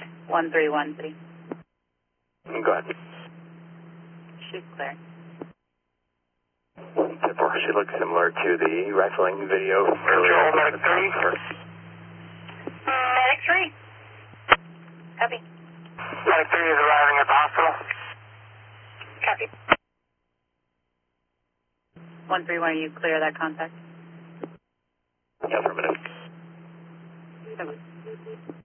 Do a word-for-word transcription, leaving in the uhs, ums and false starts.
one three one three. Go ahead. She's clear. ten four, she looks similar to the rifling video earlier. Medic three. Medic three. Copy. Medic three is arriving at the hospital. Copy. one three one, are you clear of that contact? Yeah, for a minute. Come on.